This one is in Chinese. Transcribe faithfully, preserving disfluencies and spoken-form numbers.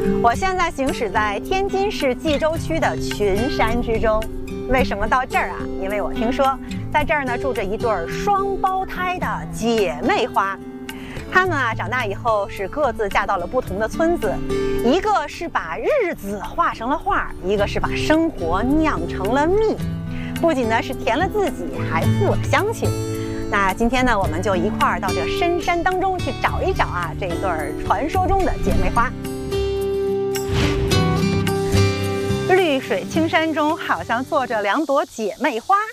我现在行驶在天津市蓟州区的群山之中。为什么到这儿啊？因为我听说在这儿呢住着一对双胞胎的姐妹花。她们啊长大以后是各自嫁到了不同的村子，一个是把日子画成了画，一个是把生活酿成了蜜。不仅呢是甜了自己，还富了乡亲。那今天呢，我们就一块儿到这深山当中去找一找啊这一对传说中的姐妹花。绿水青山中好像坐着两朵姐妹花。